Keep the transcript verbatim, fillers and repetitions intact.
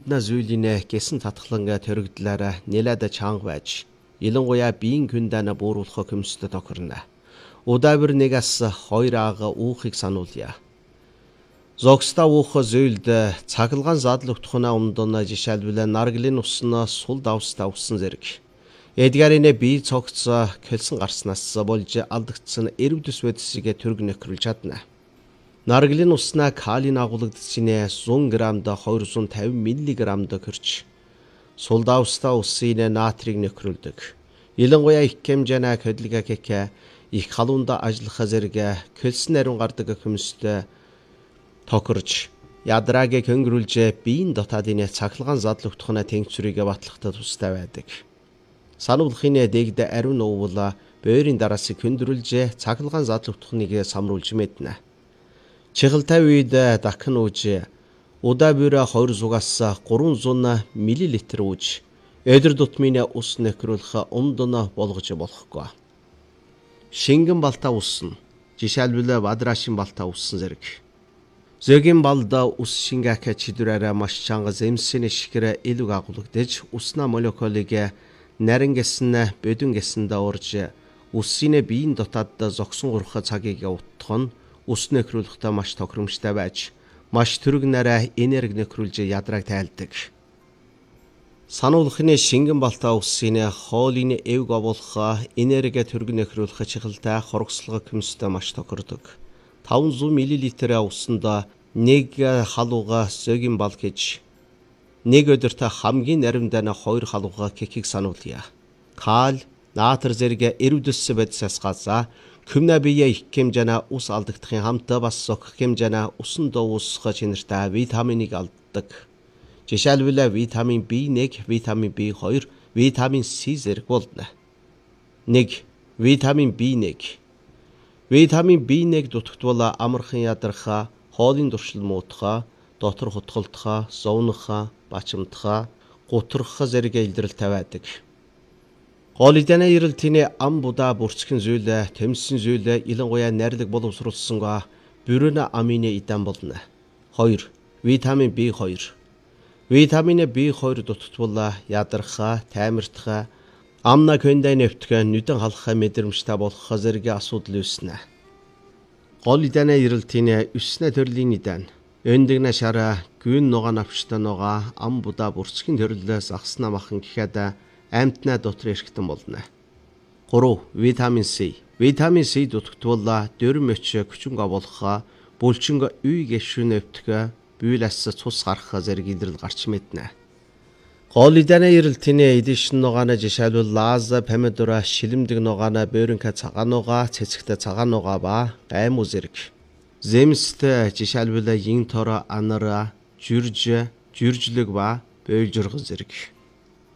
амтна зүйлийнэ гэсэн татхланга төрөгдлаараа нэлээд чанга байж ялангуяа биеийн хүндана бууруулах хөмсдөд тохирно. Удаавар нэгээс хоёр аага уухыг сануулъя. Зогста уухо зүйлд цахилгаан задал утхуна умдона жишээлбэл наргалын усна сул давста усан зэрэг. Эдгээрийнэ бие цогцоо кэлсэн гарснаас болж алдагдсан эрвдэс байдсыг төрг нөхрүүлж чадна. Наргалын уснаа калийн агуулгадсинэ сто граммд двести пятьдесят миллиграммд кэрч. Сул давста усын натрийг нөхрүүлдэг. Ялангуяа их хэмжээний хөдөлгөөн кэкэ их халуунда ажиллах зэрэг кэлсэн ариун гардаг хүмүүстэй тохирч ядрааг хөнгөрүүлж биеийн дотаадын цахилгаан задал утхуна тэнцвэрийг батлахад тустай байдаг. Сануулхын дэгд ариун уувла бөөрийн дараас хөндрүүлж цахилгаан задал утхныг самруулж мэднэ. Чихэлтэй үед дахин ууж удаавар хоёр зугаас гуравдугаар миллилитр ууж өдөр тутмын ус нөхрүүлэх умдно болгож болохгүй. Шингэн балтаа усан жишээлбэл бадрашин балтаа усан зэрэг. Зөгийн балда ус шингэх чидүрээрээ маш чанга зэмсэний шигрэ илүүг агуулгадж усна молекулыг нарийн гэсэн бодин гэсэнд орж усын биеийн дотоод зогсон гурах цагийг утгах нь ус нөхрүүлэхдээ маш тохиромжтой байж маш төрөг нараа энерги нөхрүүлж ядрааг тайлдаг. Сануулхны шингэн балтаа усын хоолын эвг оволох энерги төрөг нөхрүүлэх чихэлтэй хорогслого хөмстэй маш тохирдог. тавьсот миллилитр усанд нэг халууга зөгийн бал гэж нэг өдөрт хамгийн наримдана хоёр халууга кекийг сануулъя. Кал, наатар зэрэг эрвдэс байдсаас газа күмнэ бие их хэмжээний ус алдагдахын хамт бас зөх хэмжээний усан дуусах чинэртэй витаминыг алддаг. Жишээлбэл витамин би нэг, витамин би хоёр, витамин С зэрэг болно. нэг. Витамин би нэг. Витамин би нэг дутагдвал амархан ядархаа, хоолын туршил муутахаа, дотор хутгалтахаа, зовнохоо, бачимдахаа, гутрахаа зэрэг илрэлтэй байдаг. Хоолойданы ирэлтийн ам будаа бүрцгэн зүйлээ, төмсөн зүйлээ ялангуяа найрлаг боловсруулсангаа бүрэн амины идан болно. хоёр. Витамин би хоёр. Витамин би хоёр дутагдвал ядархаа, таймиртахаа, амна көндэй нэвтгэн нүдэн халахаа мэдрэмжтэй болох зэрэг асуудал үүснэ. Хоолойданы ирэлтийн өснө төрлийн идан өндөгнө шараа гүн нуга навчтай нуга ам будаа бүрцгэн төрлөөс ахснаа махан гэхэд амтнаа дотор эргэтэн болно. гурав. Витамин С. Витамин С дутагдвал дөрм өч хүчнг болох булчинг үй гэшүүн нэвтгэн биелэс цус гарах зэрэг илрэл гарч мэднэ. Хоолойданы ирэлтийн эдишн нугаана жишээлбэл лаз, помидор, шилэмдэг нугаана, бөөрөнхө цагаан нугаа, цэцэгтэй цагаан нугаа ба гаймуу зэрэг. Зэмстэй жишээлбэл ин тор, анар, жүрж, жүржлэг ба бойлжорго зэрэг.